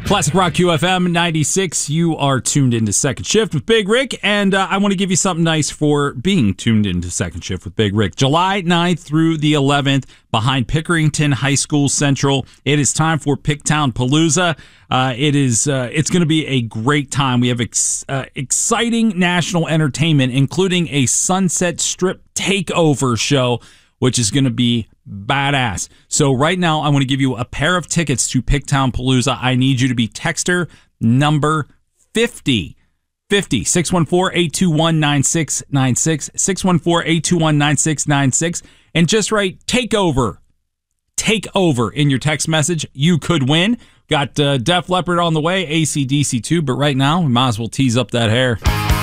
Classic Rock QFM 96. You are tuned into Second Shift with Big Rick, and I want to give you something nice for being tuned into Second Shift with Big Rick. July 9th through the 11th, behind Pickerington High School Central, it is time for Picktown Palooza. It's going to be a great time. We have exciting national entertainment, including a Sunset Strip takeover show, which is going to be badass. So right now, I want to give you a pair of tickets to Picktown Palooza. I need you to be texter number 50. 614-821-9696. 614-821-9696. And just write takeover in your text message. You could win. Got Def Leppard on the way, AC/DC too, but right now, we might as well tease up that hair.